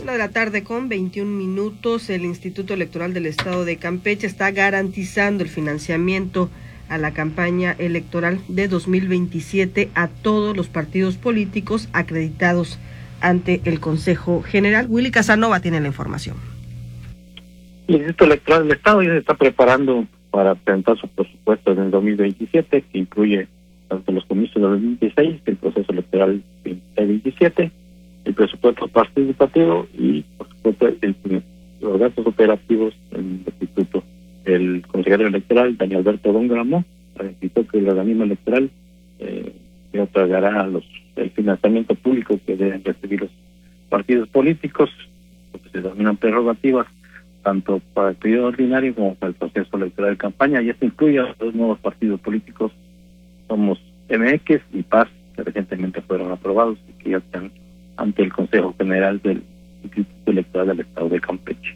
1:21 el Instituto Electoral del Estado de Campeche está garantizando el financiamiento a la campaña electoral de 2027 a todos los partidos políticos acreditados ante el Consejo General. Willy Casanova tiene la información. El Instituto Electoral del Estado ya se está preparando para presentar su presupuesto en el 2027, que incluye tanto los comicios de 2026, el proceso electoral 2027, el presupuesto participativo y, por supuesto, los gastos operativos en el instituto. El consejero electoral, Daniel Alberto Dongramo, explicó que el organismo electoral le otorgará el financiamiento público que deben recibir los partidos políticos, lo que se denominan prerrogativas, tanto para el periodo ordinario como para el proceso electoral de campaña, y esto incluye a los dos nuevos partidos políticos, somos MX y Paz, que recientemente fueron aprobados y que ya están ante el Consejo General del Instituto Electoral del Estado de Campeche.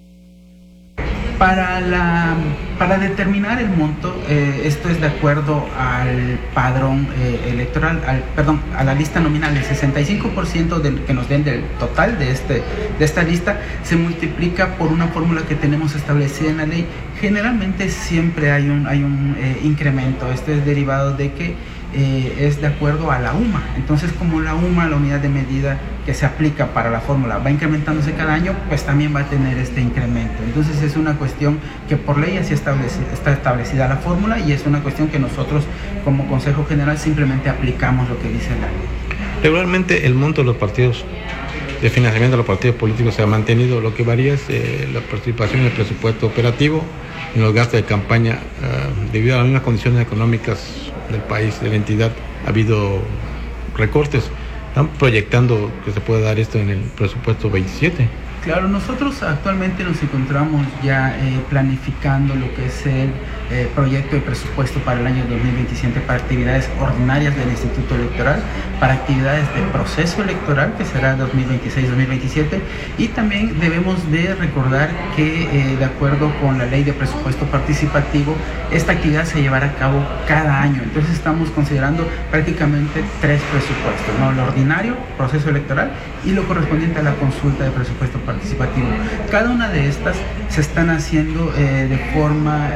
Para determinar el monto, esto es de acuerdo al padrón electoral, a la lista nominal. El 65% que nos den del total de esta lista se multiplica por una fórmula que tenemos establecida en la ley. Generalmente siempre hay un incremento. Esto es derivado de que es de acuerdo a la UMA. Entonces, como la UMA, la unidad de medida que se aplica para la fórmula, va incrementándose cada año, pues también va a tener este incremento. Entonces es una cuestión que por ley así está establecida la fórmula, y es una cuestión que nosotros como Consejo General simplemente aplicamos lo que dice la ley. Regularmente el monto de los partidos, de financiamiento de los partidos políticos, se ha mantenido. Lo que varía es la participación en el presupuesto operativo, en los gastos de campaña. Debido a las mismas condiciones económicas del país, de la entidad, ha habido recortes. ¿Están proyectando que se pueda dar esto en el presupuesto 27? Claro, nosotros actualmente nos encontramos ya planificando lo que es el proyecto de presupuesto para el año 2027 para actividades ordinarias del Instituto Electoral, para actividades de proceso electoral, que será 2026-2027, y también debemos de recordar que de acuerdo con la ley de presupuesto participativo, esta actividad se llevará a cabo cada año. Entonces estamos considerando prácticamente 3 presupuestos, ¿no? Lo ordinario, proceso electoral, y lo correspondiente a la consulta de presupuesto participativo. Cada una de estas se están haciendo de forma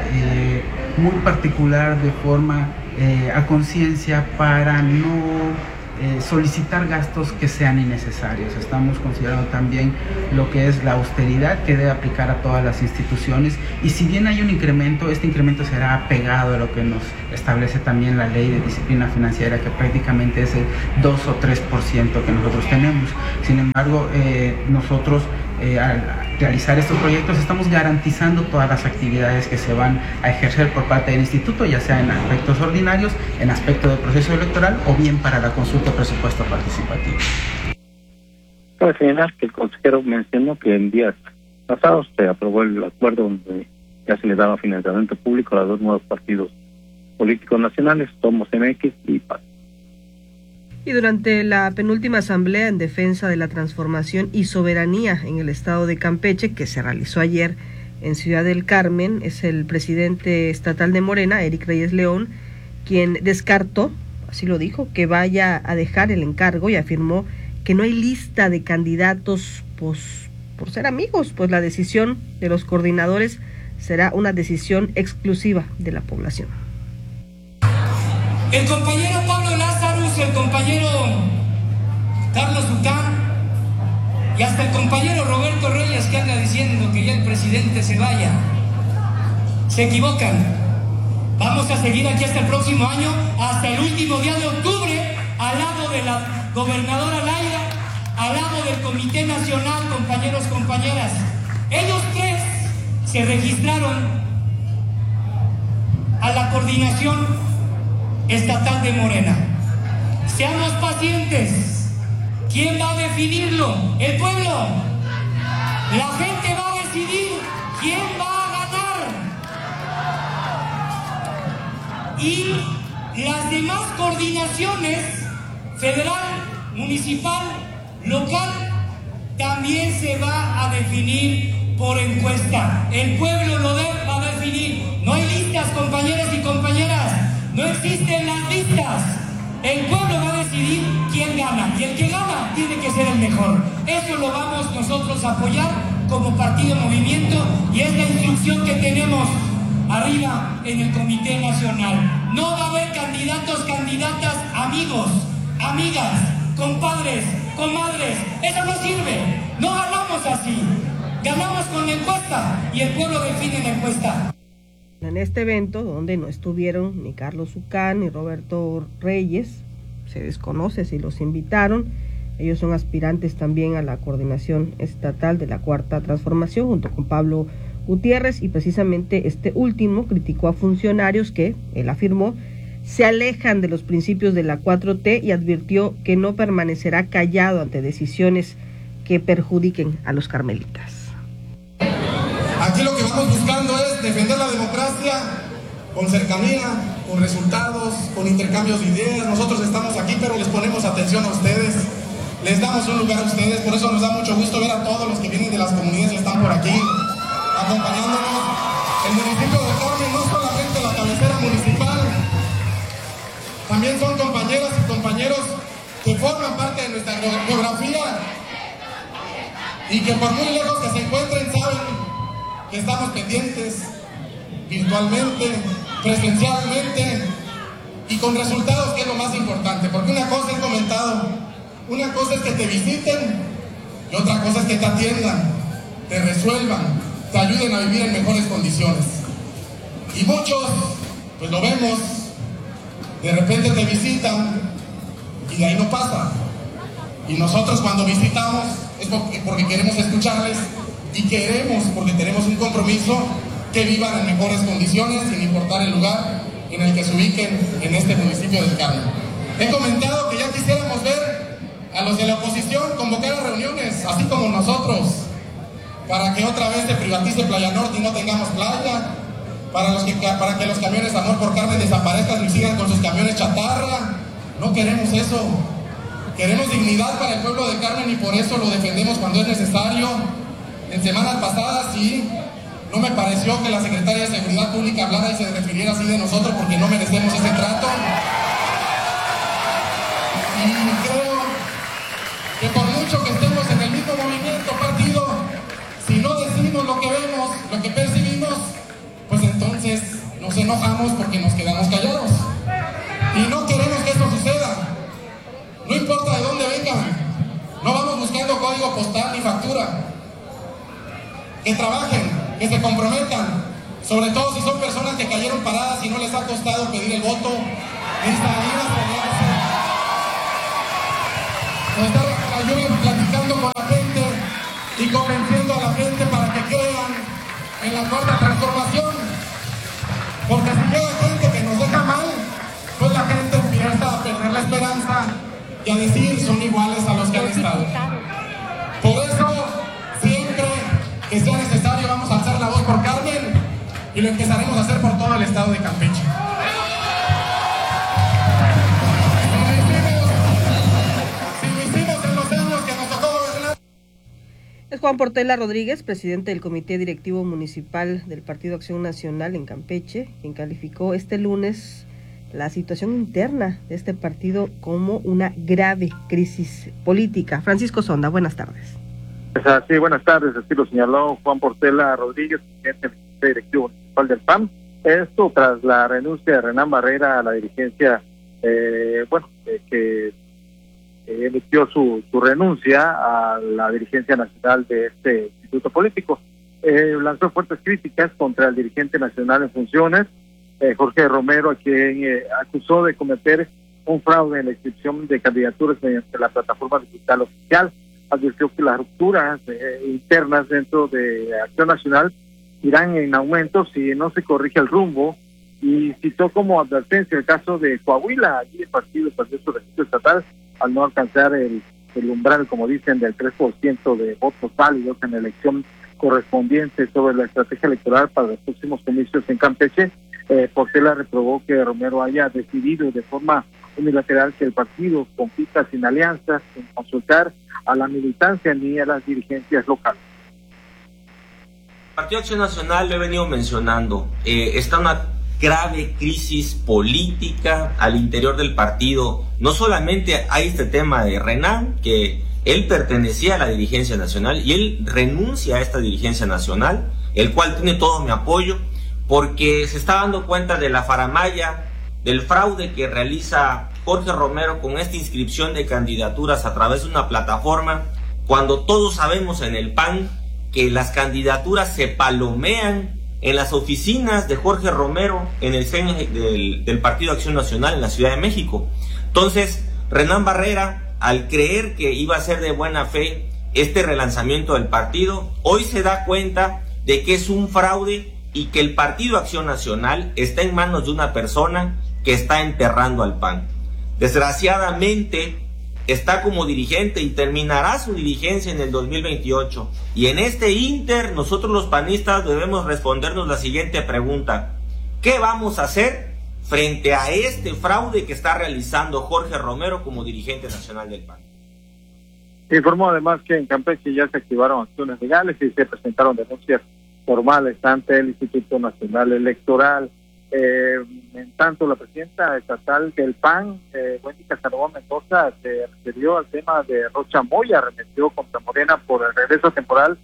muy particular, de forma a conciencia, para no solicitar gastos que sean innecesarios. Estamos considerando también lo que es la austeridad que debe aplicar a todas las instituciones, y si bien hay un incremento, este incremento será apegado a lo que nos establece también la ley de disciplina financiera, que prácticamente es el 2 o 3% que nosotros tenemos. Sin embargo, nosotros al realizar estos proyectos estamos garantizando todas las actividades que se van a ejercer por parte del instituto, ya sea en aspectos ordinarios, en aspecto de proceso electoral, o bien para la consulta de presupuesto participativo. Cabe señalar que el consejero mencionó que en días pasados se aprobó el acuerdo donde ya se le daba financiamiento público a los dos nuevos partidos políticos nacionales, Somos MX y Paz. Y durante la penúltima asamblea en defensa de la transformación y soberanía en el estado de Campeche, que se realizó ayer en Ciudad del Carmen, es el presidente estatal de Morena, Eric Reyes León, quien descartó, así lo dijo, que vaya a dejar el encargo, y afirmó que no hay lista de candidatos pues, por ser amigos, pues la decisión de los coordinadores será una decisión exclusiva de la población. El compañero Pablo Lázarus, el compañero Carlos Ducán y hasta el compañero Roberto Reyes, que anda diciendo que ya el presidente se vaya, se equivocan. Vamos a seguir aquí hasta el próximo año, hasta el último día de octubre, al lado de la gobernadora Laira, al lado del Comité Nacional, compañeros, compañeras. Ellos 3 se registraron a la coordinación estatal de Morena. Seamos pacientes. ¿Quién va a definirlo? El pueblo. La gente va a decidir quién va a ganar. Y las demás coordinaciones, federal, municipal, local, también se va a definir por encuesta. El pueblo lo va a definir. No hay listas, compañeros y compañeras. No existen las listas. El pueblo va a decidir quién gana. gana, y el que gana tiene que ser el mejor. Eso lo vamos nosotros a apoyar como partido movimiento, y es la instrucción que tenemos arriba en el Comité Nacional. No va a haber candidatos, candidatas, amigos, amigas, compadres, comadres. Eso no sirve. No ganamos así. Ganamos con la encuesta, y el pueblo define la encuesta. En este evento, donde no estuvieron ni Carlos Ucán ni Roberto Reyes, se desconoce si los invitaron. Ellos son aspirantes también a la coordinación estatal de la Cuarta Transformación, junto con Pablo Gutiérrez, y precisamente este último criticó a funcionarios que, él afirmó, se alejan de los principios de la 4T, y advirtió que no permanecerá callado ante decisiones que perjudiquen a los carmelitas. Aquí lo que vamos buscando es defender la democracia con cercanía, con resultados, con intercambios de ideas. Nosotros estamos aquí, pero les ponemos atención a ustedes, les damos un lugar a ustedes. Por eso nos da mucho gusto ver a todos los que vienen de las comunidades y están por aquí acompañándonos. El municipio de Carmen no es solamente la cabecera municipal, también son compañeras y compañeros que forman parte de nuestra geografía, y que por muy lejos que se encuentren saben que estamos pendientes virtualmente, presencialmente y con resultados, que es lo más importante. Porque una cosa he comentado, una cosa es que te visiten y otra cosa es que te atiendan, te resuelvan, te ayuden a vivir en mejores condiciones. Y muchos, pues lo vemos, de repente te visitan y de ahí no pasa. Y nosotros cuando visitamos es porque queremos escucharles, y queremos, porque tenemos un compromiso, que vivan en mejores condiciones, sin importar el lugar en el que se ubiquen en este municipio del Carmen. He comentado que ya quisiéramos ver a los de la oposición convocar a reuniones, así como nosotros, para que otra vez se privatice Playa Norte y no tengamos playa, para que los camiones Amor por Carmen desaparezcan y sigan con sus camiones chatarra. No queremos eso. Queremos dignidad para el pueblo de Carmen, y por eso lo defendemos cuando es necesario. En semanas pasadas sí, no me pareció que la secretaria de Seguridad Pública hablara y se refiriera así de nosotros, porque no merecemos ese trato. Y creo que por mucho que estemos en el mismo movimiento, partido, si no decimos lo que vemos, lo que percibimos, pues entonces nos enojamos porque nos quedamos callados. Y no queremos que eso suceda. No importa de dónde vengan, no vamos buscando código postal ni factura. Que trabajen, que se comprometan, sobre todo si son personas que cayeron paradas y no les ha costado pedir el voto, ni salir a pelearse. O estar ayudando, platicando con la gente y convenciendo a la gente para que crean en la Cuarta Transformación. Porque si llega gente que nos deja mal, pues la gente empieza a perder la esperanza y a decir son iguales a los que han estado. Por eso, siempre que sea necesario, vamos a alzar la voz por Carmen, y lo empezaremos a hacer por todo el estado de Campeche. Si lo hicimos en los años que nos tocó gobernar. Es Juan Portela Rodríguez, presidente del Comité Directivo Municipal del Partido Acción Nacional en Campeche, quien calificó este lunes la situación interna de este partido como una grave crisis política. Francisco Sonda, buenas tardes. Sí, buenas tardes. Así lo señaló Juan Portela Rodríguez, presidente del Comité Directivo Municipal del PAN. Esto tras la renuncia de Renán Barrera a la dirigencia, que emitió su renuncia a la dirigencia nacional de este instituto político. Lanzó fuertes críticas contra el dirigente nacional en funciones, Jorge Romero, a quien acusó de cometer un fraude en la inscripción de candidaturas mediante la plataforma digital oficial. Advirtió que las rupturas internas dentro de Acción Nacional irán en aumento si no se corrige el rumbo, y citó como advertencia el caso de Coahuila. Allí el partido perdió su registro estatal al no alcanzar el umbral, como dicen, del 3% de votos válidos en la elección correspondiente sobre la estrategia electoral para los próximos comicios en Campeche. Portela reprobó que Romero haya decidido de forma unilateral que el partido compita sin alianzas, sin consultar a la militancia ni a las dirigencias locales. El Partido Acción Nacional, lo he venido mencionando, está una grave crisis política al interior del partido. No solamente hay este tema de Renan, que él pertenecía a la dirigencia nacional y él renuncia a esta dirigencia nacional, el cual tiene todo mi apoyo, porque se está dando cuenta de la faramalla, del fraude que realiza Jorge Romero con esta inscripción de candidaturas a través de una plataforma, cuando todos sabemos en el PAN que las candidaturas se palomean en las oficinas de Jorge Romero en el seno del Partido Acción Nacional en la Ciudad de México. Entonces, Renan Barrera, al creer que iba a ser de buena fe este relanzamiento del partido, hoy se da cuenta de que es un fraude y que el Partido Acción Nacional está en manos de una persona que está enterrando al PAN. Desgraciadamente, está como dirigente y terminará su dirigencia en el 2028. Y en este ínter, nosotros los panistas debemos respondernos la siguiente pregunta: ¿qué vamos a hacer frente a este fraude que está realizando Jorge Romero como dirigente nacional del PAN? Se informó además que en Campeche ya se activaron acciones legales y se presentaron denuncias formales ante el Instituto Nacional Electoral. En tanto, la presidenta estatal del PAN, Wendy Casanova Mendoza, se refirió al tema de Rocha Moya, arremetió contra Morena por el regreso temporal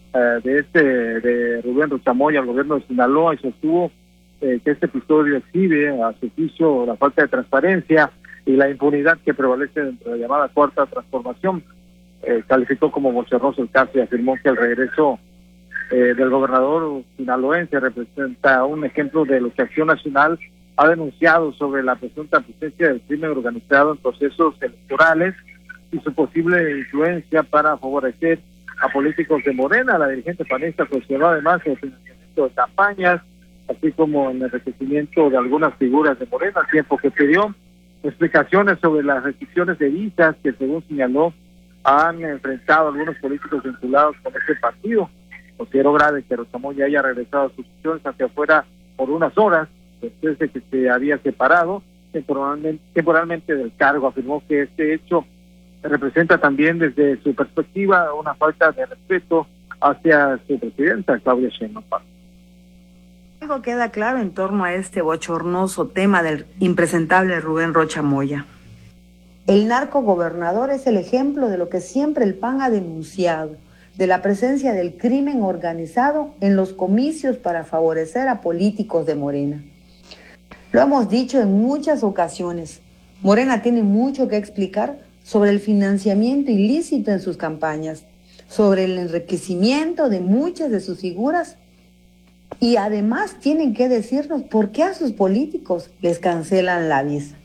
de Rubén Rocha Moya al gobierno de Sinaloa, y sostuvo que este episodio exhibe a su juicio la falta de transparencia y la impunidad que prevalece dentro de la llamada Cuarta Transformación. Calificó como bochornoso el caso y afirmó que el regreso del gobernador sinaloense representa un ejemplo de lo que Acción Nacional ha denunciado sobre la presunta presencia del crimen organizado en procesos electorales y su posible influencia para favorecer a políticos de Morena. La dirigente panista cuestionó además el financiamiento de campañas, así como el enriquecimiento de algunas figuras de Morena, al tiempo que pidió explicaciones sobre las restricciones de visas que, según señaló, han enfrentado algunos políticos vinculados con este partido. Considero grave que Rocha Moya haya regresado a sus funciones hacia afuera por unas horas, después de que se había separado temporalmente del cargo. Afirmó que este hecho representa también desde su perspectiva una falta de respeto hacia su presidenta, Claudia Sheinbaum. Algo queda claro en torno a este bochornoso tema del impresentable Rubén Rocha Moya. El narcogobernador es el ejemplo de lo que siempre el PAN ha denunciado, de la presencia del crimen organizado en los comicios para favorecer a políticos de Morena. Lo hemos dicho en muchas ocasiones, Morena tiene mucho que explicar sobre el financiamiento ilícito en sus campañas, sobre el enriquecimiento de muchas de sus figuras, y además tienen que decirnos por qué a sus políticos les cancelan la visa.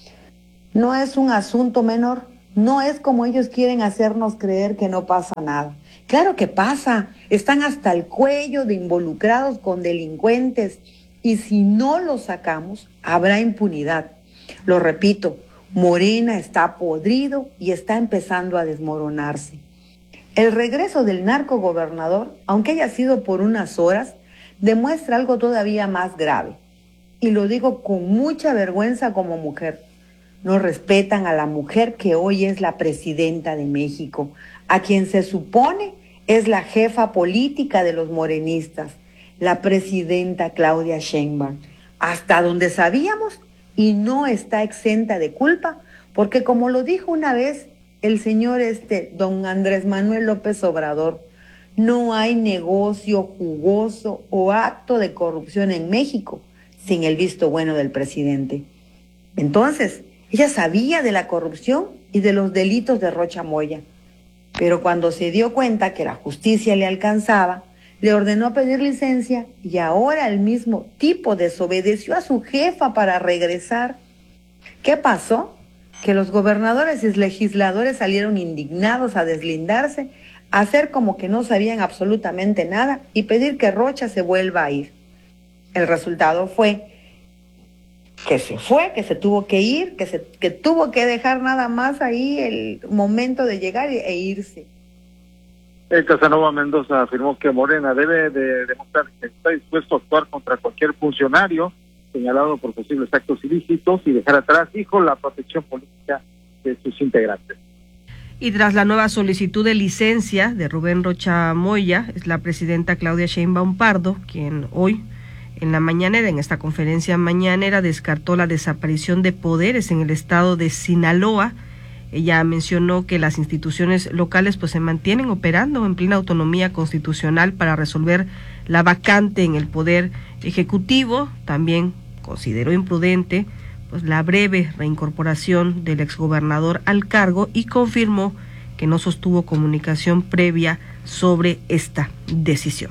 No es un asunto menor, no es como ellos quieren hacernos creer que no pasa nada. Claro que pasa, están hasta el cuello de involucrados con delincuentes, y si no los sacamos, habrá impunidad. Lo repito, Morena está podrido y está empezando a desmoronarse. El regreso del narcogobernador, aunque haya sido por unas horas, demuestra algo todavía más grave. Y lo digo con mucha vergüenza como mujer. No respetan a la mujer que hoy es la presidenta de México, a quien se supone es la jefa política de los morenistas, la presidenta Claudia Sheinbaum, hasta donde sabíamos, y no está exenta de culpa, porque como lo dijo una vez el señor don Andrés Manuel López Obrador, no hay negocio jugoso o acto de corrupción en México sin el visto bueno del presidente. Entonces, ella sabía de la corrupción y de los delitos de Rocha Moya, pero cuando se dio cuenta que la justicia le alcanzaba, le ordenó pedir licencia, y ahora el mismo tipo desobedeció a su jefa para regresar. ¿Qué pasó? Que los gobernadores y legisladores salieron indignados a deslindarse, a hacer como que no sabían absolutamente nada y pedir que Rocha se vuelva a ir. El resultado fue que se fue, que se tuvo que ir, que tuvo que dejar nada más ahí el momento de llegar e irse. Casanova Mendoza afirmó que Morena debe de demostrar que está dispuesto a actuar contra cualquier funcionario señalado por posibles actos ilícitos y dejar atrás, dijo, la protección política de sus integrantes. Y tras la nueva solicitud de licencia de Rubén Rocha Moya, es la presidenta Claudia Sheinbaum Pardo quien hoy en la mañanera, en esta conferencia mañanera, descartó la desaparición de poderes en el estado de Sinaloa. Ella mencionó que las instituciones locales pues se mantienen operando en plena autonomía constitucional para resolver la vacante en el poder ejecutivo. También consideró imprudente pues la breve reincorporación del exgobernador al cargo y confirmó que no sostuvo comunicación previa sobre esta decisión.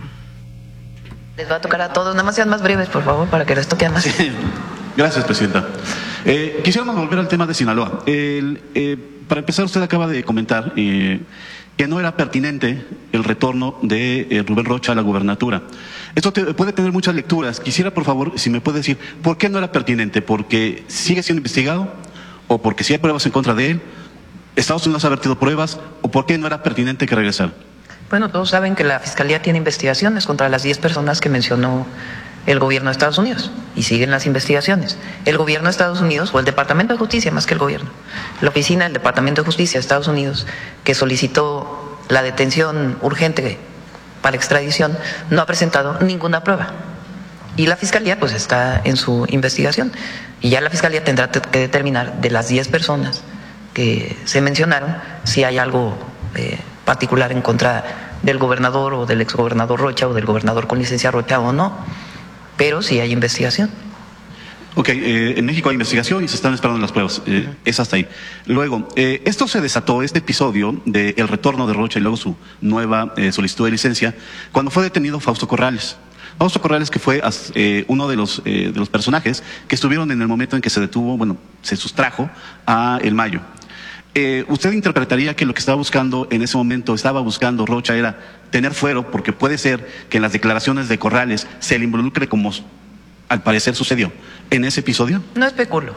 Les va a tocar a todos, nada más sean más breves, por favor, para que les toque a más. Sí. Gracias, Presidenta. Quisiéramos volver al tema de Sinaloa. Para empezar, usted acaba de comentar que no era pertinente el retorno de Rubén Rocha a la gubernatura. Esto puede tener muchas lecturas. Quisiera, por favor, si me puede decir, ¿por qué no era pertinente? ¿Porque sigue siendo investigado? ¿O porque sí hay pruebas en contra de él? ¿Estados Unidos ha vertido pruebas? ¿O por qué no era pertinente que regresara? Bueno, todos saben que la Fiscalía tiene investigaciones contra las 10 personas que mencionó el gobierno de Estados Unidos y siguen las investigaciones. El gobierno de Estados Unidos, o el Departamento de Justicia más que el gobierno, la oficina del Departamento de Justicia de Estados Unidos, que solicitó la detención urgente para extradición, no ha presentado ninguna prueba. Y la Fiscalía pues está en su investigación. Y ya la Fiscalía tendrá que determinar de las 10 personas que se mencionaron si hay algo particular en contra del gobernador o del exgobernador Rocha o del gobernador con licencia Rocha o no, pero sí hay investigación. Ok, en México hay investigación y se están esperando las pruebas, es hasta ahí. Luego, esto se desató, este episodio del retorno de Rocha y luego su nueva solicitud de licencia, cuando fue detenido Fausto Corrales. Fausto Corrales, que fue uno de los personajes que estuvieron en el momento en que se detuvo, bueno, se sustrajo a El Mayo. ¿Usted interpretaría que lo que estaba buscando en ese momento, estaba buscando Rocha, era tener fuero, porque puede ser que en las declaraciones de Corrales se le involucre como al parecer sucedió en ese episodio? No especulo.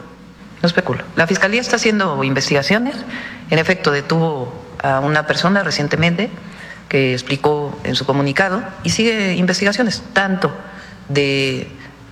La Fiscalía está haciendo investigaciones. En efecto, detuvo a una persona recientemente que explicó en su comunicado y sigue investigaciones, tanto de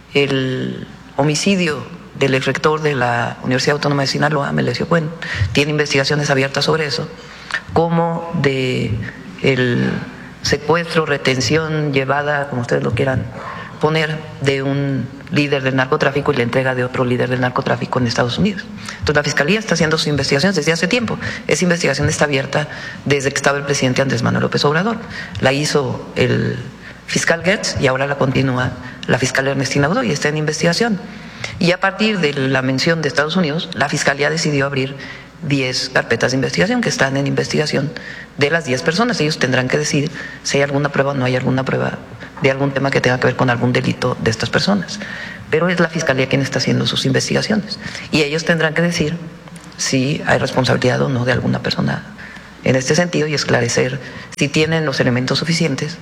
el homicidio del exrector de la Universidad Autónoma de Sinaloa, Melesio Cuen, tiene investigaciones abiertas sobre eso, como de el secuestro, retención, llevada, como ustedes lo quieran poner, de un líder del narcotráfico y la entrega de otro líder del narcotráfico en Estados Unidos. Entonces la Fiscalía está haciendo sus investigaciones desde hace tiempo. Esa investigación está abierta desde que estaba el presidente Andrés Manuel López Obrador. La hizo el fiscal Gertz y ahora la continúa la fiscal Ernestina Godoy, está en investigación. Y a partir de la mención de Estados Unidos, la Fiscalía decidió abrir 10 carpetas de investigación que están en investigación de las 10 personas. Ellos tendrán que decidir si hay alguna prueba o no hay alguna prueba de algún tema que tenga que ver con algún delito de estas personas. Pero es la Fiscalía quien está haciendo sus investigaciones. Y ellos tendrán que decir si hay responsabilidad o no de alguna persona en este sentido y esclarecer si tienen los elementos suficientes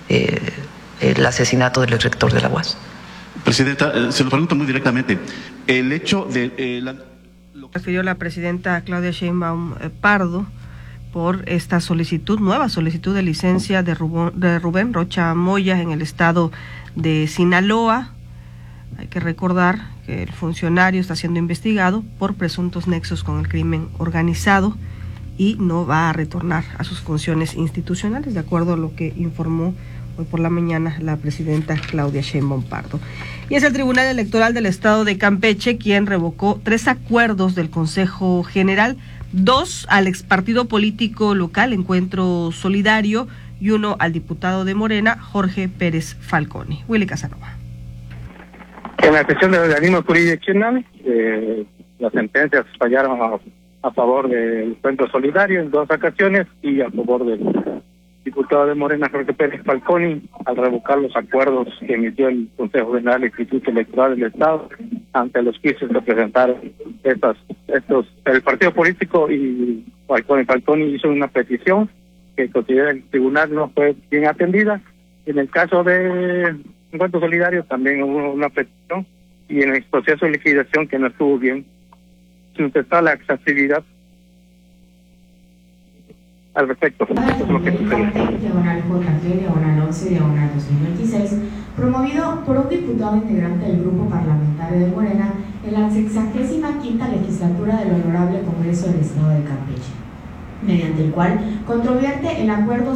el asesinato del exrector de la UAS. Presidenta, se lo pregunto muy directamente. El hecho de refirió la presidenta Claudia Sheinbaum Pardo por esta nueva solicitud de licencia de Rubén Rocha Moya en el estado de Sinaloa. Hay que recordar que el funcionario está siendo investigado por presuntos nexos con el crimen organizado y no va a retornar a sus funciones institucionales, de acuerdo a lo que informó hoy por la mañana la presidenta Claudia Sheinbaum Pardo. Y es el Tribunal Electoral del Estado de Campeche quien revocó 3 acuerdos del Consejo General, 2 al expartido político local Encuentro Solidario y 1 al diputado de Morena, Jorge Pérez Falconi. Willy Casanova. En la sesión del organismo jurisdiccional, las sentencias fallaron a favor del Encuentro Solidario en 2 ocasiones y a favor del diputado de Morena, Jorge Pérez Falconi, al revocar los acuerdos que emitió el Consejo General del Instituto Electoral del Estado ante los juicios que presentaron el partido político, y Falconi hizo una petición que considera el tribunal no fue bien atendida. En el caso de Encuentro Solidario también hubo una petición y en el proceso de liquidación que no estuvo bien, sin intentar la accesibilidad al respecto. Eso es lo que sucede. Diagonal JG, diagonal 11, diagonal 2026, promovido por un diputado integrante del Grupo Parlamentario de Morena en la 65ª legislatura del Honorable Congreso del Estado de Campeche. mediante el cual controvierte el acuerdo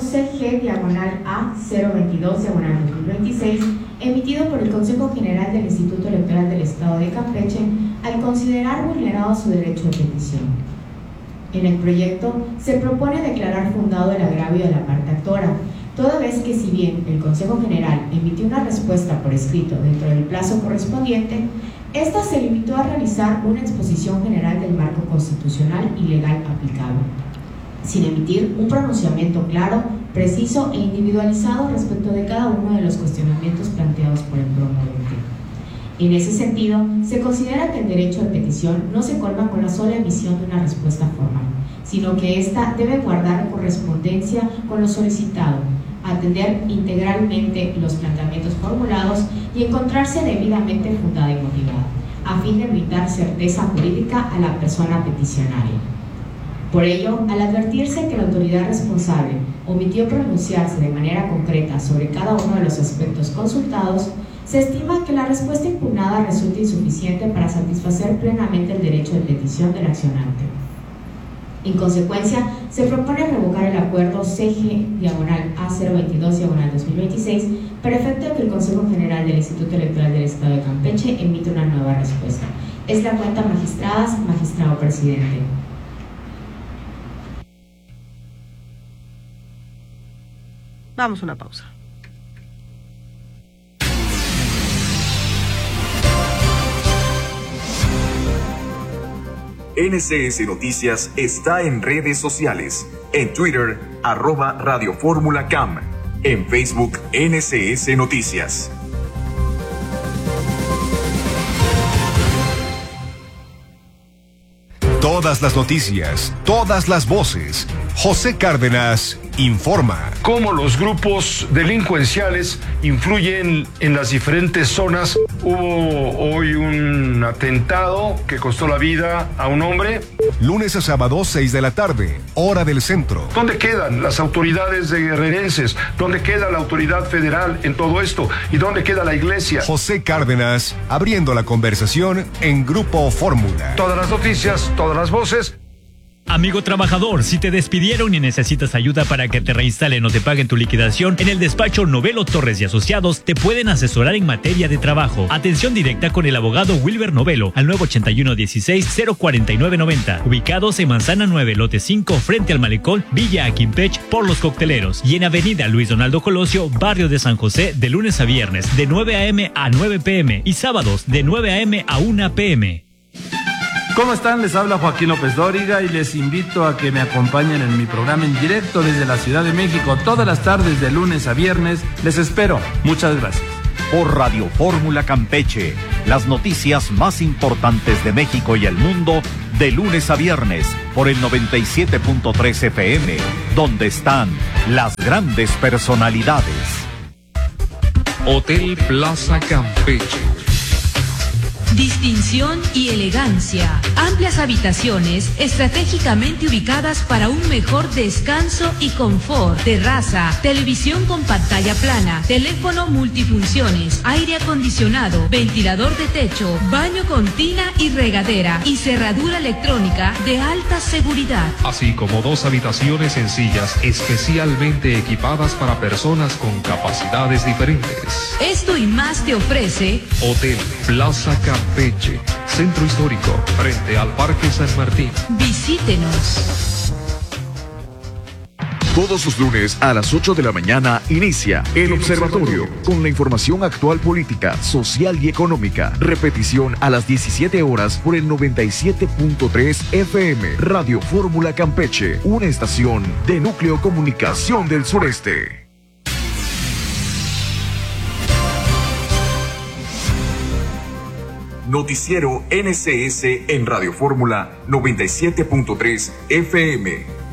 CG-A022-2026 emitido por el Consejo General del Instituto Electoral del Estado de Campeche al considerar vulnerado su derecho de petición. En el proyecto se propone declarar fundado el agravio de la parte actora, toda vez que si bien el Consejo General emitió una respuesta por escrito dentro del plazo correspondiente, esta se limitó a realizar una exposición general del marco constitucional y legal aplicable, sin emitir un pronunciamiento claro, preciso e individualizado respecto de cada uno de los cuestionamientos planteados por el promovente. En ese sentido, se considera que el derecho de petición no se colma con la sola emisión de una respuesta formal, sino que ésta debe guardar correspondencia con lo solicitado, atender integralmente los planteamientos formulados y encontrarse debidamente fundada y motivada, a fin de brindar certeza jurídica a la persona peticionaria. Por ello, al advertirse que la autoridad responsable omitió pronunciarse de manera concreta sobre cada uno de los aspectos consultados, se estima que la respuesta impugnada resulta insuficiente para satisfacer plenamente el derecho de petición del accionante. En consecuencia, se propone revocar el acuerdo CG-A022-2026 para efecto de que el Consejo General del Instituto Electoral del Estado de Campeche emita una nueva respuesta. Es la cuenta magistradas, magistrado presidente. Vamos a una pausa. NCS Noticias está en redes sociales. En Twitter, @Radio Fórmula CAM. En Facebook, NCS Noticias. Todas las noticias, todas las voces. José Cárdenas informa. Cómo los grupos delincuenciales influyen en las diferentes zonas. Hubo hoy un atentado que costó la vida a un hombre. Lunes a sábado, 6 de la tarde, hora del centro. ¿Dónde quedan las autoridades guerrerenses? ¿Dónde queda la autoridad federal en todo esto? ¿Y dónde queda la iglesia? José Cárdenas, abriendo la conversación en Grupo Fórmula. Todas las noticias, todas las voces. Amigo trabajador, si te despidieron y necesitas ayuda para que te reinstalen o te paguen tu liquidación, en el despacho Novelo Torres y Asociados te pueden asesorar en materia de trabajo. Atención directa con el abogado Wilber Novelo al 981-16-04990. Ubicados en Manzana 9, lote 5, frente al Malecón, Villa Aquimpech, por Los Cocteleros. Y en Avenida Luis Donaldo Colosio, barrio de San José, de lunes a viernes, de 9 a.m. a 9 p.m. y sábados, de 9 a.m. a 1 p.m. ¿Cómo están? Les habla Joaquín López Dóriga y les invito a que me acompañen en mi programa en directo desde la Ciudad de México todas las tardes de lunes a viernes. Les espero. Muchas gracias. Por Radio Fórmula Campeche, las noticias más importantes de México y el mundo de lunes a viernes por el 97.3 FM, donde están las grandes personalidades. Hotel Plaza Campeche. Distinción y elegancia. Amplias habitaciones estratégicamente ubicadas para un mejor descanso y confort. Terraza, televisión con pantalla plana, teléfono multifunciones, aire acondicionado, ventilador de techo, baño con tina y regadera y cerradura electrónica de alta seguridad. Así como 2 habitaciones sencillas especialmente equipadas para personas con capacidades diferentes. Esto y más te ofrece Hotel Plaza Campeche, Centro Histórico, frente al Parque San Martín. Visítenos. Todos los lunes a las 8 de la mañana inicia El Observatorio con la información actual política, social y económica. Repetición a las 17 horas por el 97.3 FM. Radio Fórmula Campeche, una estación de Núcleo Comunicación del Sureste. Noticiero NCS en Radio Fórmula 97.3 FM.